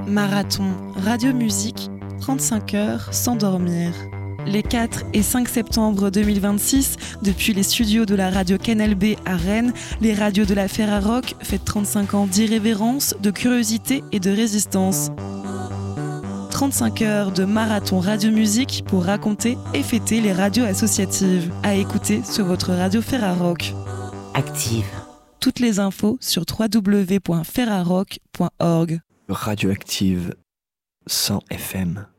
Marathon Radio-Musique, 35 heures sans dormir. Les 4 et 5 septembre 2026, depuis les studios de la radio Canal B à Rennes, les radios de la Ferrarock fêtent 35 ans d'irrévérence, de curiosité et de résistance. 35 heures de marathon radio-musique pour raconter et fêter les radios associatives. À écouter sur votre radio Ferrarock. Active. Toutes les infos sur www.ferrarock.org. Radioactive 100 FM.